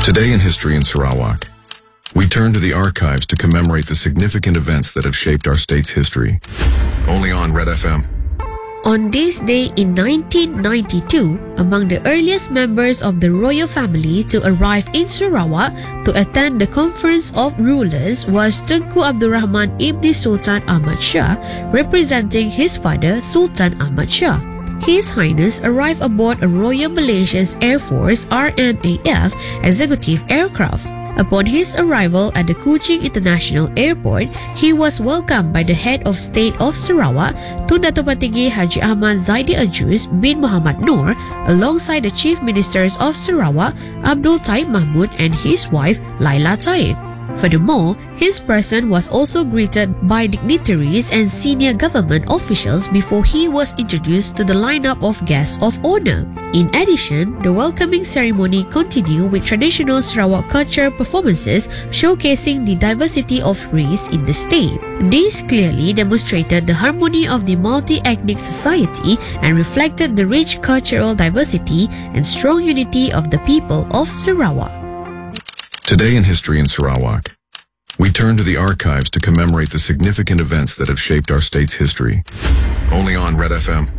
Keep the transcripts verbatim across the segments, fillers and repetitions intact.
Today in History in Sarawak, we turn to the archives to commemorate the significant events that have shaped our state's history. Only on Red F M. On this day in nineteen ninety-two, among the earliest members of the royal family to arrive in Sarawak to attend the Conference of Rulers was Tengku Abdul Rahman Ibn Sultan Ahmad Shah, representing his father Sultan Ahmad Shah. His Highness arrived aboard a Royal Malaysia's Air Force R M A F executive aircraft. Upon his arrival at the Kuching International Airport, he was welcomed by the head of state of Sarawak, Tun Dato' Patinggi Haji Ahmad Zaidi Ajus bin Muhammad Noor, alongside the chief ministers of Sarawak, Abdul Taib Mahmud and his wife, Laila Taib. Furthermore, his person was also greeted by dignitaries and senior government officials before he was introduced to the lineup of guests of honor. In addition, the welcoming ceremony continued with traditional Sarawak culture performances showcasing the diversity of race in the state. This clearly demonstrated the harmony of the multi-ethnic society and reflected the rich cultural diversity and strong unity of the people of Sarawak. Today in History in Sarawak, we turn to the archives to commemorate the significant events that have shaped our state's history. Only on Red F M.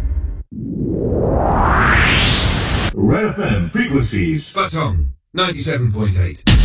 Red F M frequencies. Batong, ninety-seven point eight.